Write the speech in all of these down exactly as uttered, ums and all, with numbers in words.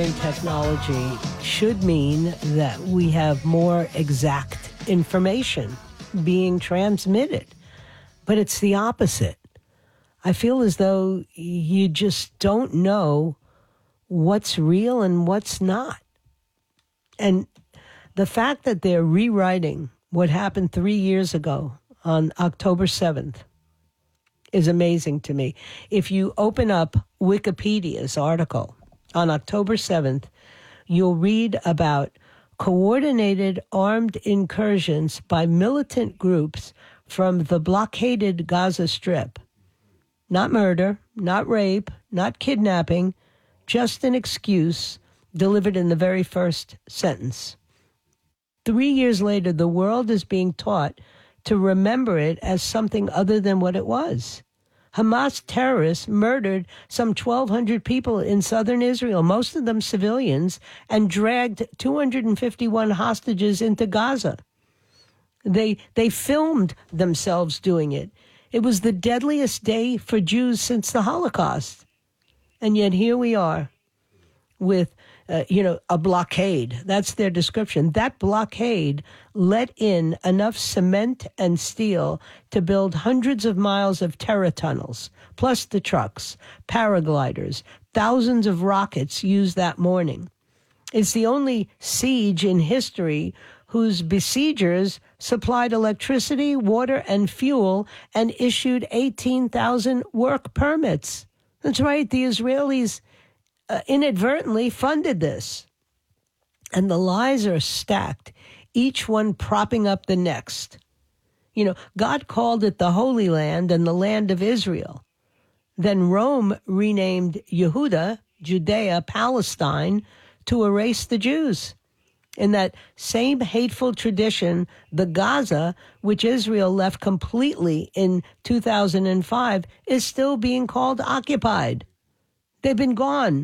Technology should mean that we have more exact information being transmitted, but it's the opposite. I feel as though you just don't know what's real and what's not. And the fact that they're rewriting what happened three years ago on October seventh is amazing to me. If you open up Wikipedia's article on October seventh, you'll read about coordinated armed incursions by militant groups from the blockaded Gaza Strip. Not murder, not rape, not kidnapping, just an excuse delivered in the very first sentence. Three years later, the world is being taught to remember it as something other than what it was. Hamas terrorists murdered some twelve hundred people in southern Israel, most of them civilians, and dragged two hundred fifty-one hostages into Gaza. They they filmed themselves doing it. It was the deadliest day for Jews since the Holocaust. And yet here we are with, uh, you know, a blockade. That's their description. That blockade let in enough cement and steel to build hundreds of miles of terror tunnels, plus the trucks, paragliders, thousands of rockets used that morning. It's the only siege in history whose besiegers supplied electricity, water, and fuel and issued eighteen thousand work permits. That's right, the Israelis uh, inadvertently funded this. And the lies are stacked, each one propping up the next. You know, God called it the Holy Land and the land of Israel. Then Rome renamed Yehuda, Judea, Palestine, to erase the Jews. In that same hateful tradition, the Gaza, which Israel left completely in two thousand five, is still being called occupied. They've been gone.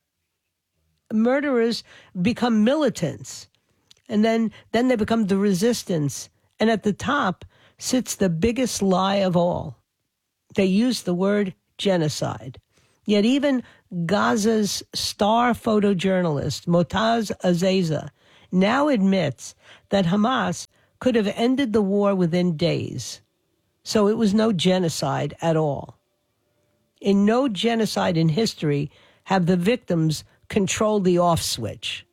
Murderers become militants, and then, then they become the resistance. And at the top sits the biggest lie of all. They use the word genocide. Yet even Gaza's star photojournalist, Motaz Azeza, now admits that Hamas could have ended the war within days. So it was no genocide at all. In no genocide in history have the victims controlled the off switch.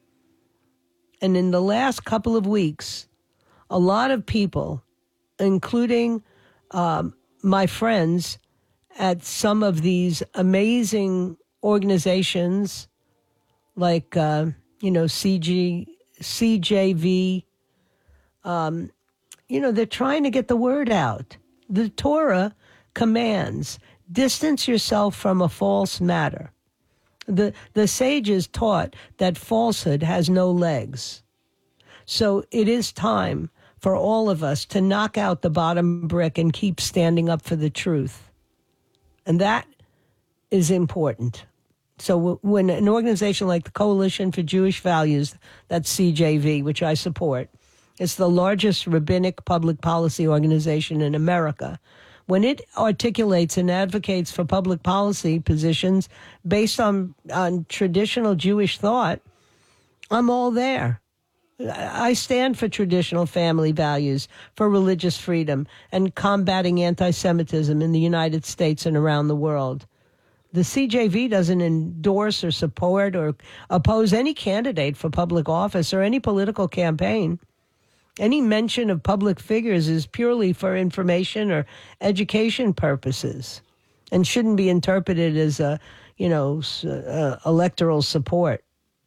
And in the last couple of weeks, a lot of people, including um, my friends at some of these amazing organizations like, uh, you know, C G, C J V, um, you know, they're trying to get the word out. The Torah commands, distance yourself from a false matter. The, the sages taught that falsehood has no legs. So it is time for all of us to knock out the bottom brick and keep standing up for the truth. And that is important. So when an organization like the Coalition for Jewish Values, that's C J V, which I support, it's the largest rabbinic public policy organization in America. When it articulates and advocates for public policy positions based on, on traditional Jewish thought, I'm all there. I stand for traditional family values, for religious freedom, and combating anti-Semitism in the United States and around the world. The C J V doesn't endorse or support or oppose any candidate for public office or any political campaign. Any mention of public figures is purely for information or education purposes and shouldn't be interpreted as a, you know, uh, electoral support.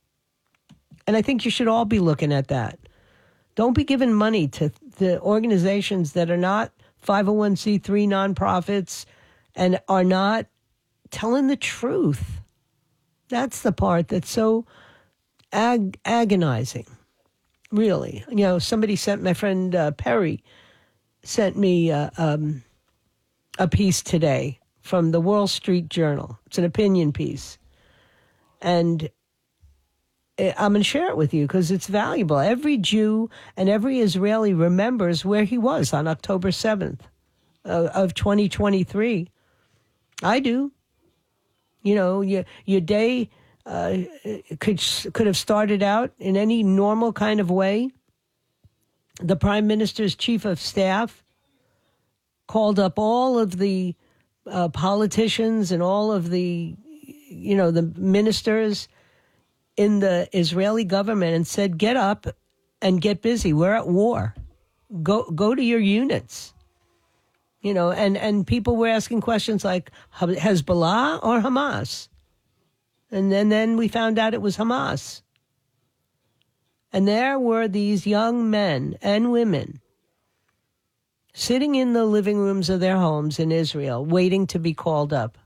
And I think you should all be looking at that. Don't be giving money to the organizations that are not five oh one c three nonprofits and are not telling the truth. That's the part that's so ag- agonizing, really. You know, somebody sent, my friend uh, Perry sent me uh, um, a piece today from the Wall Street Journal. It's an opinion piece. And I'm going to share it with you because it's valuable. Every Jew and every Israeli remembers where he was on October seventh uh, of twenty twenty-three. I do. You know, your, your day uh, could could have started out in any normal kind of way. The prime minister's chief of staff called up all of the uh, politicians and all of the, you know, the ministers in the Israeli government and said, get up and get busy. We're at war. Go go to your units. You know, and, and people were asking questions like Hezbollah or Hamas. And then, then we found out it was Hamas. And there were these young men and women sitting in the living rooms of their homes in Israel, waiting to be called up.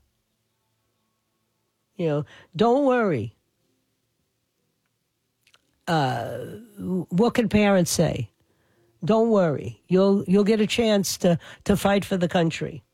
You know, don't worry. Uh, what can parents say? Don't worry. You'll you'll get a chance to, to fight for the country.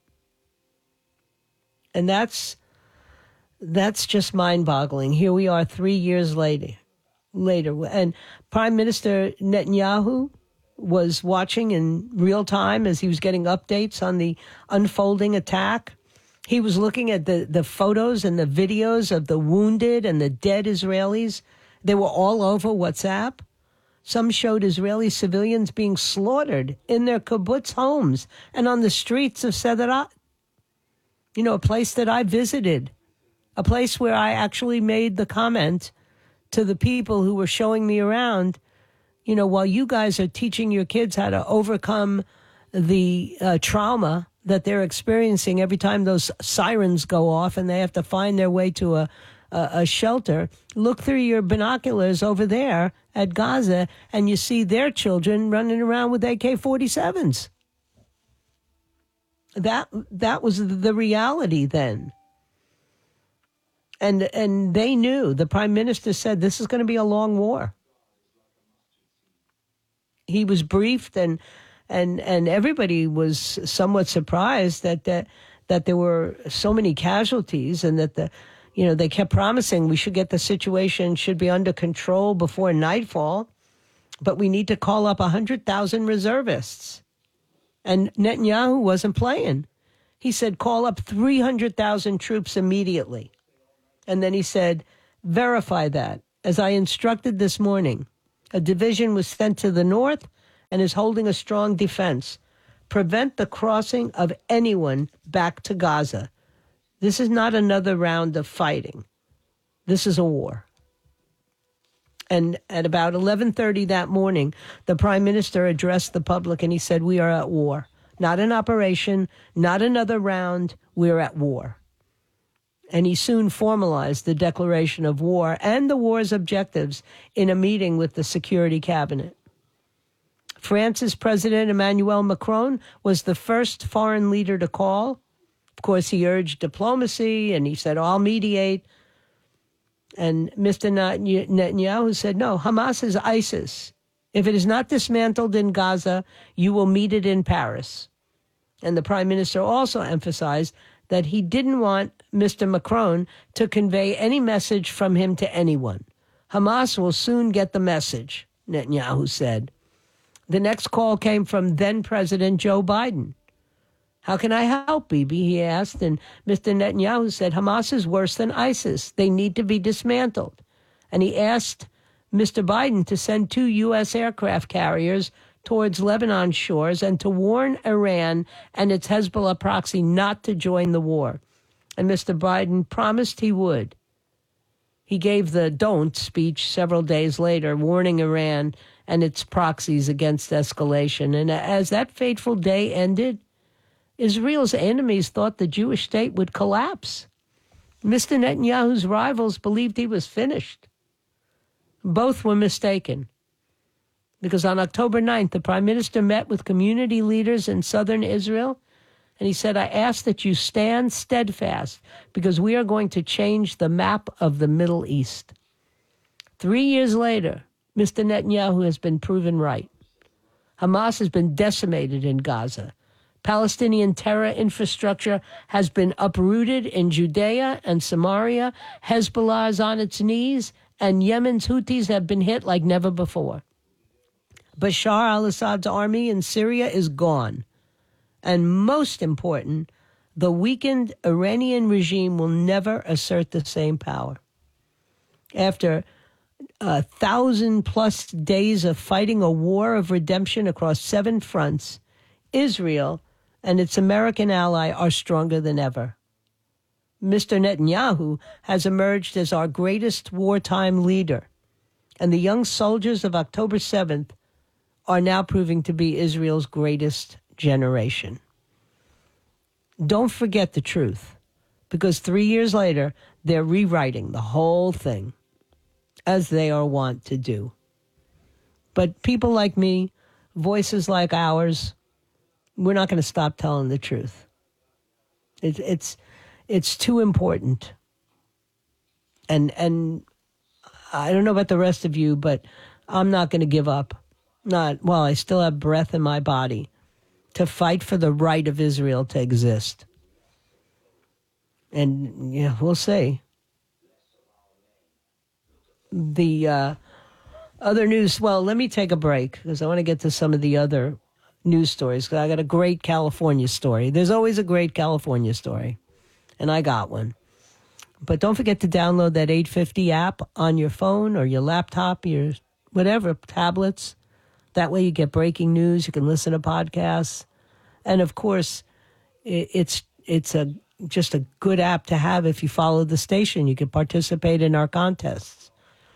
And that's that's just mind-boggling. Here we are three years later. Later, and Prime Minister Netanyahu was watching in real time as he was getting updates on the unfolding attack. He was looking at the, the photos and the videos of the wounded and the dead Israelis. They were all over WhatsApp. Some showed Israeli civilians being slaughtered in their kibbutz homes and on the streets of Sderot. You know, a place that I visited, a place where I actually made the comment to the people who were showing me around, you know, while you guys are teaching your kids how to overcome the uh, trauma that they're experiencing every time those sirens go off and they have to find their way to a, a, a shelter, look through your binoculars over there at Gaza and you see their children running around with A K forty-sevens. That, that was the reality then. And and they knew, the prime minister said, this is going to be a long war. He was briefed, and and and everybody was somewhat surprised that that, that there were so many casualties, and that the, you know, they kept promising we should get the situation, should be under control before nightfall, but we need to call up one hundred thousand reservists. And Netanyahu wasn't playing. He said, call up three hundred thousand troops immediately. And then he said, verify that. As I instructed this morning, a division was sent to the north and is holding a strong defense. Prevent the crossing of anyone back to Gaza. This is not another round of fighting. This is a war. And at about eleven thirty that morning, the prime minister addressed the public and he said, we are at war. Not an operation, not another round, we're at war. And he soon formalized the declaration of war and the war's objectives in a meeting with the Security Cabinet. France's President Emmanuel Macron was the first foreign leader to call. Of course, he urged diplomacy, and he said, I'll mediate. And Mister Netanyahu said, no, Hamas is ISIS. If it is not dismantled in Gaza, you will meet it in Paris. And the prime minister also emphasized that he didn't want Mister Macron to convey any message from him to anyone. Hamas will soon get the message, Netanyahu said. The next call came from then-President Joe Biden. How can I help, Bibi, he asked, and Mister Netanyahu said, Hamas is worse than ISIS. They need to be dismantled. And he asked Mister Biden to send two U S aircraft carriers towards Lebanon shores and to warn Iran and its Hezbollah proxy not to join the war. And Mister Biden promised he would. He gave the don't speech several days later, warning Iran and its proxies against escalation. And as that fateful day ended, Israel's enemies thought the Jewish state would collapse. Mister Netanyahu's rivals believed he was finished. Both were mistaken. Because on October ninth, the prime minister met with community leaders in southern Israel, and he said, I ask that you stand steadfast because we are going to change the map of the Middle East. Three years later, Mister Netanyahu has been proven right. Hamas has been decimated in Gaza. Palestinian terror infrastructure has been uprooted in Judea and Samaria. Hezbollah is on its knees, and Yemen's Houthis have been hit like never before. Bashar al-Assad's army in Syria is gone. And most important, the weakened Iranian regime will never assert the same power. After a thousand plus days of fighting a war of redemption across seven fronts, Israel and its American ally are stronger than ever. Mister Netanyahu has emerged as our greatest wartime leader, and the young soldiers of October seventh are now proving to be Israel's greatest generation. Don't forget the truth, because three years later, they're rewriting the whole thing, as they are wont to do. But people like me, voices like ours, we're not going to stop telling the truth. It, it's it's too important. And and I don't know about the rest of you, but I'm not going to give up. Not while I still have breath in my body to fight for the right of Israel to exist. And yeah, we'll see. The uh, other news, well, let me take a break because I want to get to some of the other news stories. I got a great California story. There's always a great California story, and I got one. But don't forget to download that eight fifty app on your phone or your laptop, your whatever, tablets. That way you get breaking news. You can listen to podcasts. And, of course, it's it's a just a good app to have if you follow the station. You can participate in our contests.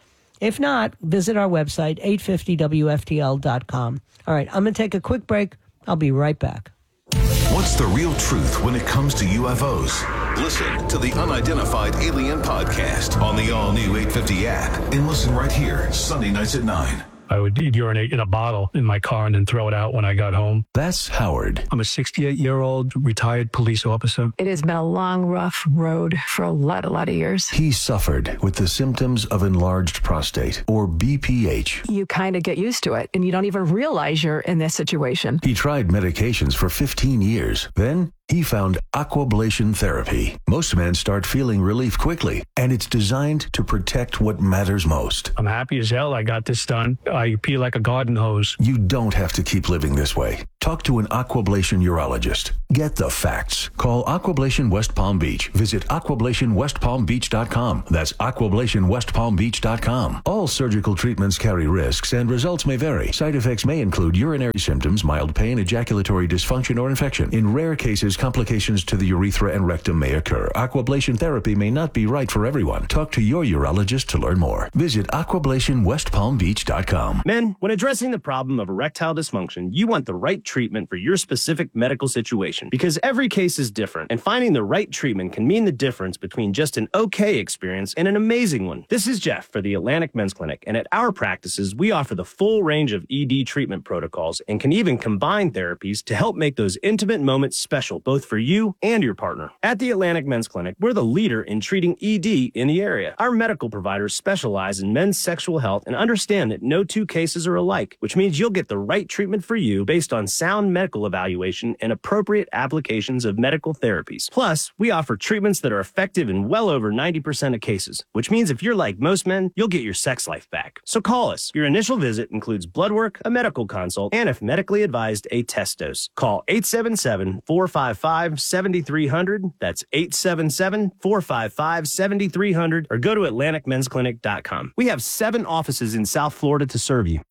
If not, visit our website, eight fifty W F T L dot com. All right, I'm going to take a quick break. I'll be right back. What's the real truth when it comes to U F Os? Listen to the Unidentified Alien Podcast on the all-new eight fifty app. And listen right here, Sunday nights at nine. I would urinate in a bottle in my car and then throw it out when I got home. That's Howard. I'm a sixty-eight-year-old retired police officer. It has been a long, rough road for a lot, a lot of years. He suffered with the symptoms of enlarged prostate, or B P H. You kind of get used to it, and you don't even realize you're in this situation. He tried medications for fifteen years. Then he found Aquablation therapy. Most men start feeling relief quickly, and it's designed to protect what matters most. I'm happy as hell I got this done. I pee like a garden hose. You don't have to keep living this way. Talk to an Aquablation urologist. Get the facts. Call Aquablation West Palm Beach. Visit aquablation west palm beach dot com. That's aquablation west palm beach dot com. All surgical treatments carry risks, and results may vary. Side effects may include urinary symptoms, mild pain, ejaculatory dysfunction, or infection. In rare cases, complications to the urethra and rectum may occur. Aquablation therapy may not be right for everyone. Talk to your urologist to learn more. Visit aquablation west palm beach dot com. Men, when addressing the problem of erectile dysfunction, you want the right treatment for your specific medical situation, because every case is different, and finding the right treatment can mean the difference between just an okay experience and an amazing one. This is Jeff for the Atlantic Men's Clinic, and at our practices, we offer the full range of E D treatment protocols and can even combine therapies to help make those intimate moments special, both for you and your partner. At the Atlantic Men's Clinic, we're the leader in treating E D in the area. Our medical providers specialize in men's sexual health and understand that no two cases are alike, which means you'll get the right treatment for you based on sound medical evaluation and appropriate applications of medical therapies. Plus, we offer treatments that are effective in well over ninety percent of cases, which means if you're like most men, you'll get your sex life back. So call us. Your initial visit includes blood work, a medical consult, and if medically advised, a test dose. Call eight seven seven, four five five, seven three zero zero. That's eight seven seven, four five five, seven three zero zero, or go to atlantic men's clinic dot com. We have seven offices in South Florida to serve you.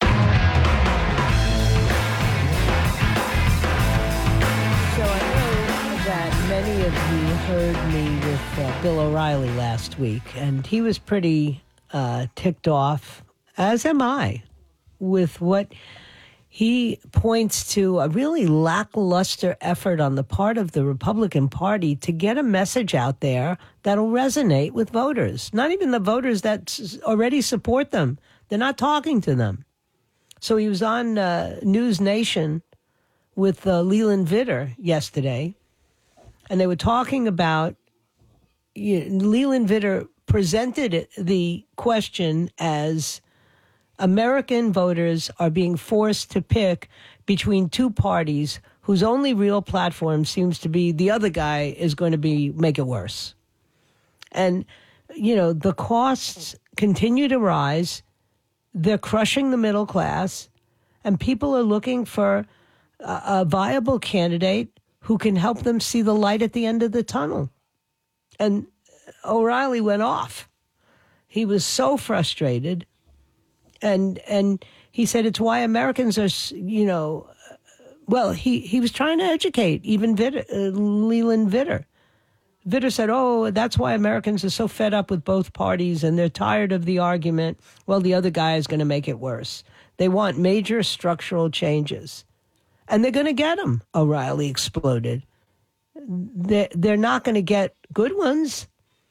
Many of you heard me with uh, Bill O'Reilly last week, and he was pretty uh, ticked off, as am I, with what he points to a really lackluster effort on the part of the Republican Party to get a message out there that'll resonate with voters. Not even the voters that already support them. They're not talking to them. So he was on uh, News Nation with uh, Leland Vitter yesterday, and they were talking about, you know, Leland Vitter presented the question as American voters are being forced to pick between two parties whose only real platform seems to be the other guy is going to be make it worse. And, you know, the costs continue to rise. They're crushing the middle class, and people are looking for a, a viable candidate who can help them see the light at the end of the tunnel. And O'Reilly went off. He was so frustrated. And and he said it's why Americans are, you know, well, he, he was trying to educate even Vitter, uh, Leland Vitter. Vitter said, oh, that's why Americans are so fed up with both parties and they're tired of the argument. Well, the other guy is going to make it worse. They want major structural changes. And they're going to get them, O'Reilly exploded. They're, they're not going to get good ones.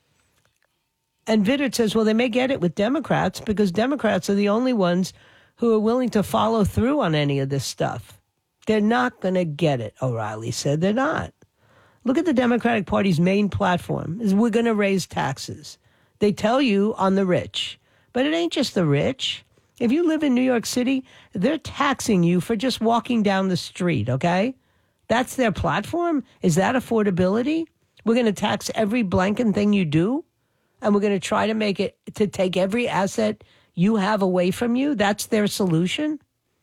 And Vitter says, well, they may get it with Democrats because Democrats are the only ones who are willing to follow through on any of this stuff. They're not going to get it, O'Reilly said. They're not. Look at the Democratic Party's main platform is we're going to raise taxes. They tell you on the rich, but it ain't just the rich. If you live in New York City, they're taxing you for just walking down the street, okay? That's their platform? Is that affordability? We're going to tax every blanking thing you do? And we're going to try to make it, to take every asset you have away from you? That's their solution?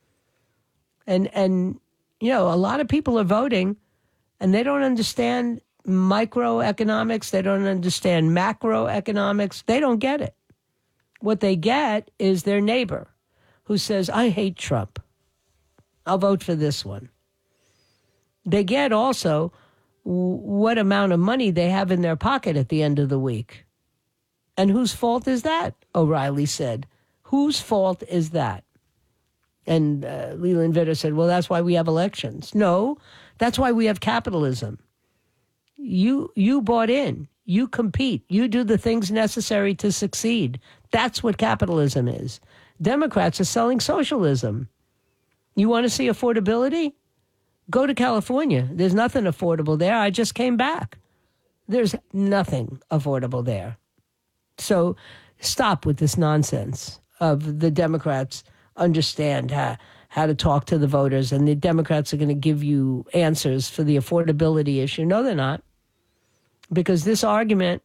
And, and you know, a lot of people are voting, and they don't understand microeconomics. They don't understand macroeconomics. They don't get it. What they get is their neighbor who says, I hate Trump. I'll vote for this one. They get also what amount of money they have in their pocket at the end of the week. And whose fault is that? O'Reilly said. Whose fault is that? And uh, Leland Vitter said, well, that's why we have elections. No, that's why we have capitalism. You you bought in. You compete. You do the things necessary to succeed. That's what capitalism is. Democrats are selling socialism. You want to see affordability? Go to California. There's nothing affordable there. I just came back. There's nothing affordable there. So stop with this nonsense of the Democrats understand how, how to talk to the voters and the Democrats are going to give you answers for the affordability issue. No, they're not. Because this argument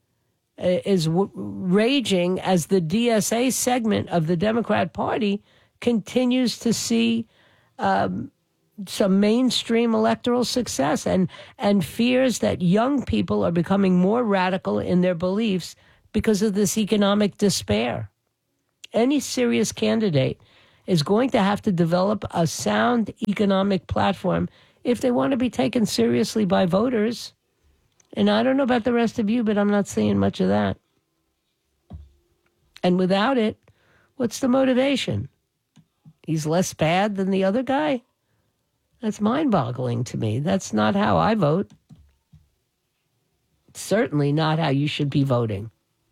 is w- raging as the D S A segment of the Democrat Party continues to see um, some mainstream electoral success and, and fears that young people are becoming more radical in their beliefs because of this economic despair. Any serious candidate is going to have to develop a sound economic platform if they want to be taken seriously by voters. And I don't know about the rest of you, but I'm not seeing much of that. And without it, what's the motivation? He's less bad than the other guy? That's mind-boggling to me. That's not how I vote. Certainly not how you should be voting.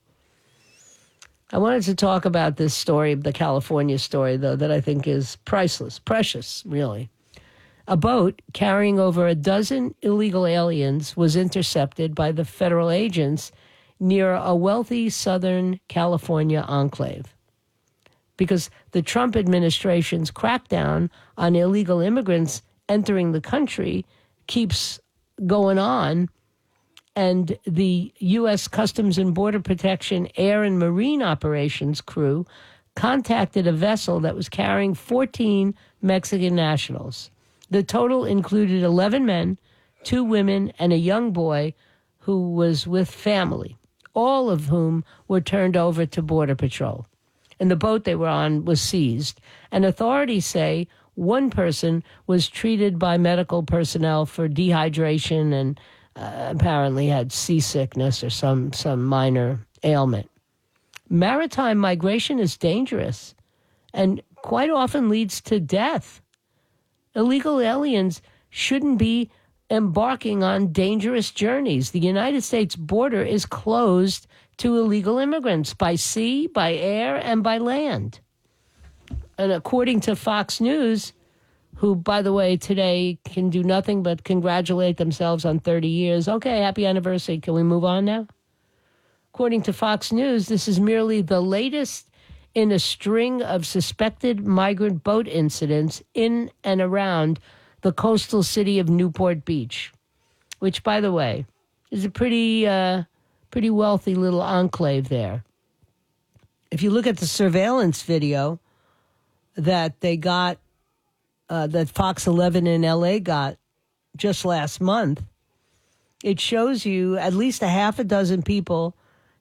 I wanted to talk about this story, the California story, though, that I think is priceless, precious, really. A boat carrying over a dozen illegal aliens was intercepted by the federal agents near a wealthy Southern California enclave. Because the Trump administration's crackdown on illegal immigrants entering the country keeps going on, and the U S Customs and Border Protection Air and Marine Operations crew contacted a vessel that was carrying fourteen Mexican nationals. The total included eleven men, two women, and a young boy who was with family, all of whom were turned over to Border Patrol. And the boat they were on was seized. And authorities say one person was treated by medical personnel for dehydration and uh, apparently had seasickness or some, some minor ailment. Maritime migration is dangerous and quite often leads to death. Illegal aliens shouldn't be embarking on dangerous journeys. The United States border is closed to illegal immigrants by sea, by air, and by land. And according to Fox News, who, by the way, today can do nothing but congratulate themselves on thirty years. Okay, happy anniversary. Can we move on now? According to Fox News, this is merely the latest in a string of suspected migrant boat incidents in and around the coastal city of Newport Beach, which, by the way, is a pretty, uh, pretty wealthy little enclave there. If you look at the surveillance video that they got, uh, that Fox eleven in L A got just last month, it shows you at least a half a dozen people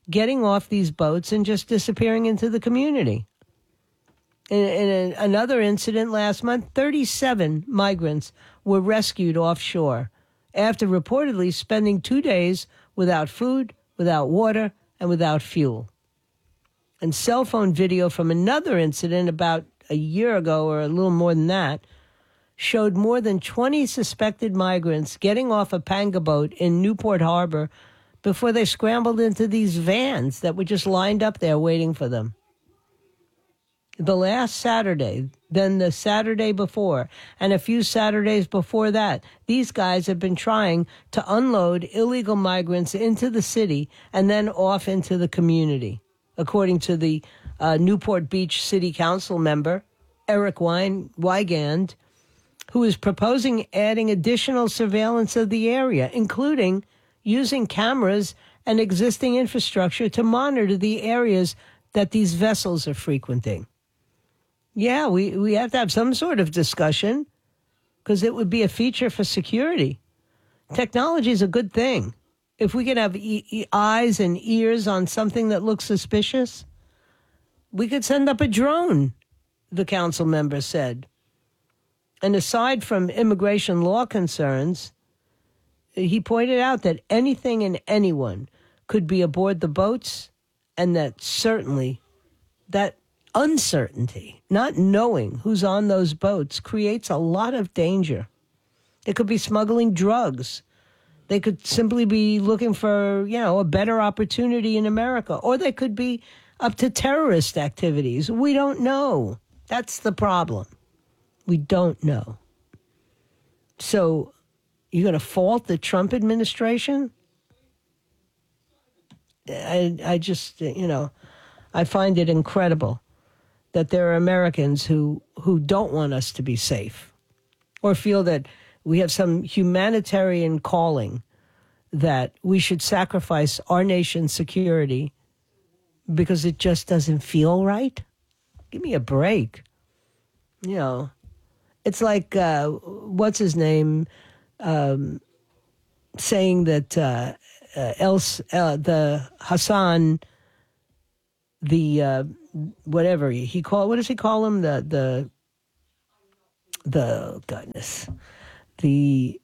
getting off these boats and just disappearing into the community. In, in a, another incident last month, thirty-seven migrants were rescued offshore after reportedly spending two days without food, without water, and without fuel. And cell phone video from another incident about a year ago or a little more than that showed more than twenty suspected migrants getting off a panga boat in Newport Harbor before they scrambled into these vans that were just lined up there waiting for them. The last Saturday, then the Saturday before, and a few Saturdays before that, these guys have been trying to unload illegal migrants into the city and then off into the community, according to the uh, Newport Beach City Council member, Eric Wein- Wygand, who is proposing adding additional surveillance of the area, including using cameras and existing infrastructure to monitor the areas that these vessels are frequenting. Yeah, we, we have to have some sort of discussion because it would be a feature for security. Technology is a good thing. If we could have e- e- eyes and ears on something that looks suspicious, we could send up a drone, the council member said. And aside from immigration law concerns, he pointed out that anything and anyone could be aboard the boats, and that certainly that uncertainty, not knowing who's on those boats, creates a lot of danger. They could be smuggling drugs. They could simply be looking for, you know, a better opportunity in America. Or they could be up to terrorist activities. We don't know. That's the problem. We don't know. So you're going to fault the Trump administration? I, I just, you know, I find it incredible that there are Americans who, who don't want us to be safe or feel that we have some humanitarian calling that we should sacrifice our nation's security because it just doesn't feel right. Give me a break. You know, it's like, uh, what's his name, um, saying that uh, uh, else, uh, the Hassan, the uh, whatever he, he call, what does he call him? The the the goodness, the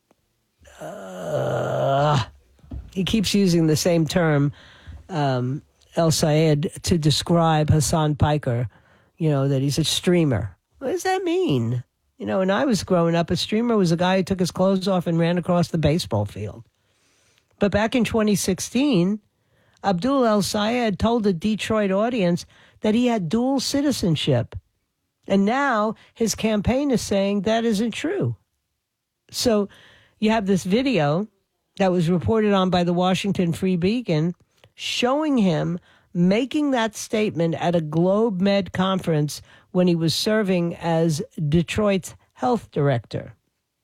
uh, he keeps using the same term, um, El Sayed, to describe Hassan Piker. You know, that he's a streamer. What does that mean? You know, when I was growing up, a streamer was a guy who took his clothes off and ran across the baseball field. But back in twenty sixteen, Abdul El Sayed told the Detroit audience that he had dual citizenship. And now his campaign is saying that isn't true. So you have this video that was reported on by the Washington Free Beacon showing him making that statement at a Globe Med conference when he was serving as Detroit's health director.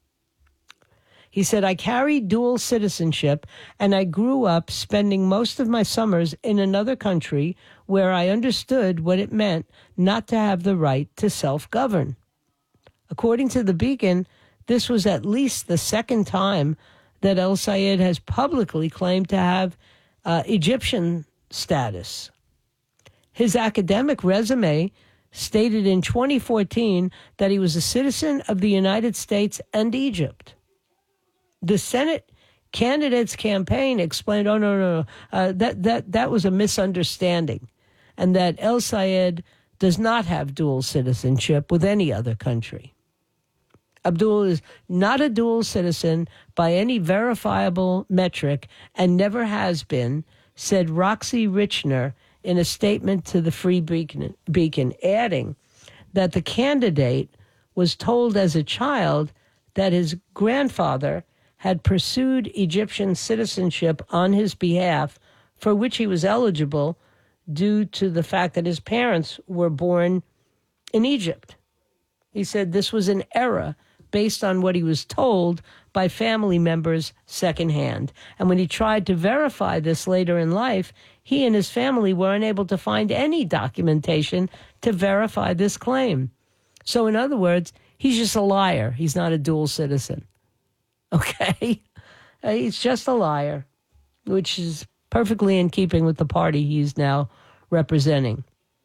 He said, I carry dual citizenship, and I grew up spending most of my summers in another country where I understood what it meant not to have the right to self-govern. According to the Beacon, this was at least the second time that El Sayed has publicly claimed to have uh, Egyptian status. His academic resume stated in twenty fourteen that he was a citizen of the United States and Egypt. The Senate candidates campaign explained, oh, no, no, no, uh, that, that, that was a misunderstanding, and that El Sayed does not have dual citizenship with any other country. Abdul is not a dual citizen by any verifiable metric and never has been, said Roxy Richner in a statement to the Free Beacon, Beacon, adding that the candidate was told as a child that his grandfather had pursued Egyptian citizenship on his behalf, for which he was eligible due to the fact that his parents were born in Egypt. He said this was an error based on what he was told by family members secondhand. And when he tried to verify this later in life, he and his family were unable to find any documentation to verify this claim. So in other words, he's just a liar. He's not a dual citizen. Okay? Uh, he's just a liar, which is perfectly in keeping with the party he's now representing.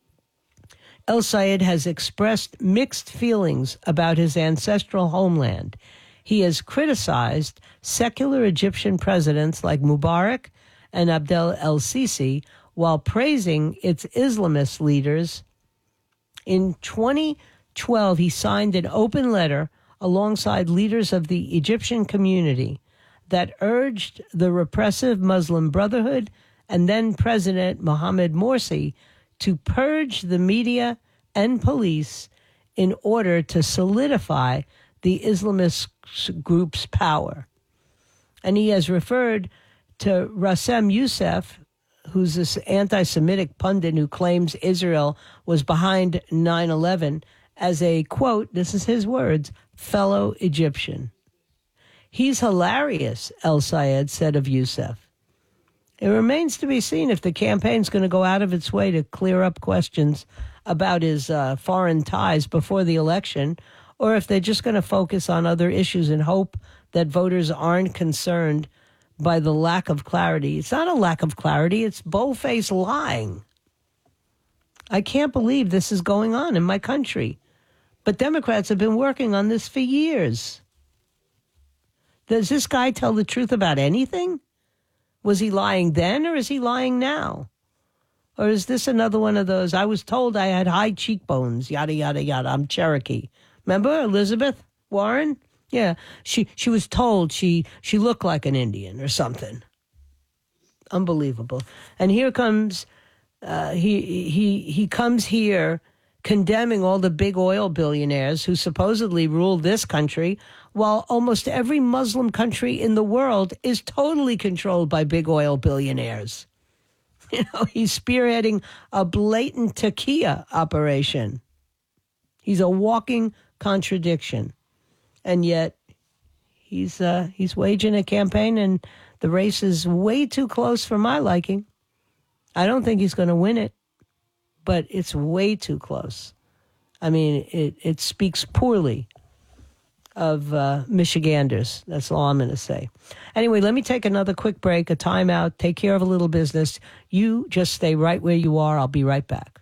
El Sayed has expressed mixed feelings about his ancestral homeland. He has criticized secular Egyptian presidents like Mubarak and Abdel el-Sisi while praising its Islamist leaders. In twenty twelve, he signed an open letter alongside leaders of the Egyptian community that urged the repressive Muslim Brotherhood and then President Mohamed Morsi to purge the media and police in order to solidify the Islamist group's power. And he has referred to Rassem Youssef, who's this anti-Semitic pundit who claims Israel was behind nine eleven, as a, quote, this is his words, fellow Egyptian. He's hilarious, El Sayed said of Youssef. It remains to be seen if the campaign's going to go out of its way to clear up questions about his uh, foreign ties before the election, or if they're just going to focus on other issues and hope that voters aren't concerned by the lack of clarity. It's not a lack of clarity, it's bold-faced lying. I can't believe this is going on in my country. But Democrats have been working on this for years. Does this guy tell the truth about anything? Was he lying then, or is he lying now? Or is this another one of those, I was told I had high cheekbones, yada, yada, yada, I'm Cherokee. Remember Elizabeth Warren? Yeah, she she was told she, she looked like an Indian or something. Unbelievable. And here comes, uh, he he he comes here condemning all the big oil billionaires who supposedly rule this country, while almost every Muslim country in the world is totally controlled by big oil billionaires. You know, he's spearheading a blatant taqiyya operation. He's a walking contradiction. And yet he's uh, he's waging a campaign, and the race is way too close for my liking. I don't think he's going to win it, but it's way too close. I mean, it, it speaks poorly of uh, Michiganders. That's all I'm going to say. Anyway, let me take another quick break, a timeout, take care of a little business. You just stay right where you are. I'll be right back.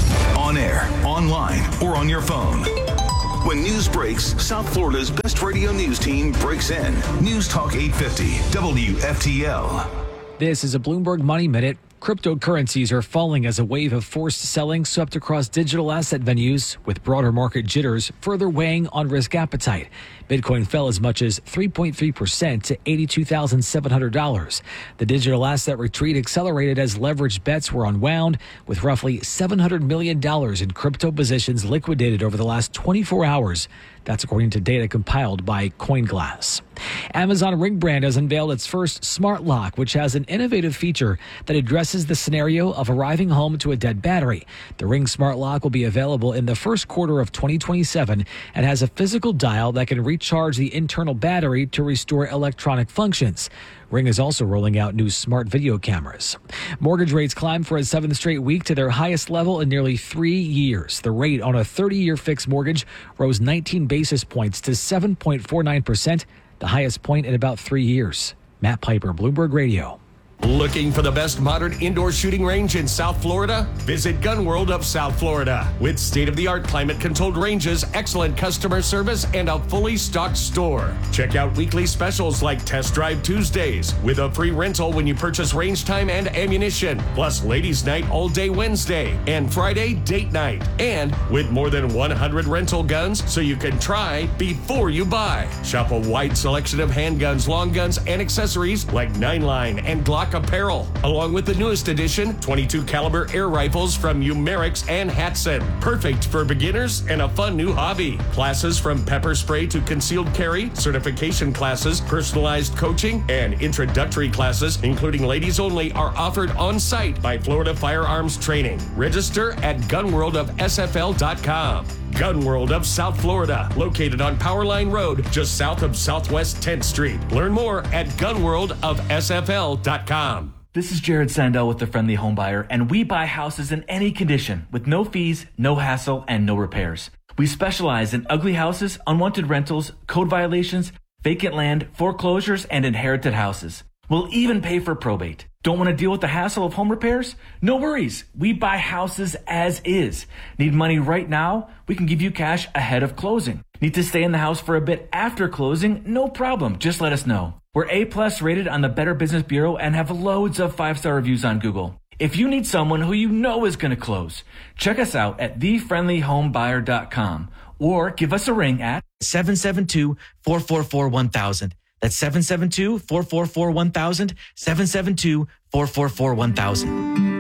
On air, online, or on your phone. When news breaks, South Florida's best radio news team breaks in. News Talk eight fifty, W F T L. This is a Bloomberg Money Minute. Cryptocurrencies are falling as a wave of forced selling swept across digital asset venues, with broader market jitters further weighing on risk appetite. Bitcoin fell as much as three point three percent to eighty-two thousand seven hundred dollars. The digital asset retreat accelerated as leveraged bets were unwound, with roughly seven hundred million dollars in crypto positions liquidated over the last twenty-four hours. That's according to data compiled by CoinGlass. Amazon Ring brand has unveiled its first smart lock, which has an innovative feature that addresses the scenario of arriving home to a dead battery. The Ring smart lock will be available in the first quarter of twenty twenty-seven and has a physical dial that can recharge the internal battery to restore electronic functions. Ring is also rolling out new smart video cameras. Mortgage rates climbed for a seventh straight week to their highest level in nearly three years. The rate on a thirty-year fixed mortgage rose nineteen basis points to seven point four nine percent, the highest point in about three years. Matt Piper, Bloomberg Radio. Looking for the best modern indoor shooting range in South Florida? Visit Gun World of South Florida. With state-of-the-art climate-controlled ranges, excellent customer service, and a fully stocked store. Check out weekly specials like Test Drive Tuesdays, with a free rental when you purchase range time and ammunition, plus Ladies' Night all day Wednesday, and Friday date night. And with more than one hundred rental guns, so you can try before you buy. Shop a wide selection of handguns, long guns, and accessories like nine line and Glock apparel, along with the newest edition twenty-two caliber air rifles from Umerix and Hatson. Perfect for beginners and a fun new hobby. Classes from pepper spray to concealed carry, certification classes, personalized coaching, and introductory classes, including ladies only, are offered on site by Florida Firearms Training. Register at gun world of S F L dot com. Gun World of South Florida, located on Powerline Road, just south of Southwest tenth Street. Learn more at gun world of S F L dot com. This is Jared Sandell with The Friendly Home Buyer, and we buy houses in any condition with no fees, no hassle, and no repairs. We specialize in ugly houses, unwanted rentals, code violations, vacant land, foreclosures, and inherited houses. We'll even pay for probate. Don't want to deal with the hassle of home repairs? No worries. We buy houses as is. Need money right now? We can give you cash ahead of closing. Need to stay in the house for a bit after closing? No problem. Just let us know. We're A-plus rated on the Better Business Bureau and have loads of five-star reviews on Google. If you need someone who you know is going to close, check us out at the friendly home buyer dot com or give us a ring at seven seven two, four four four, one thousand. That's seven seven two, four four four, one thousand, seven seven two, four four four, one thousand.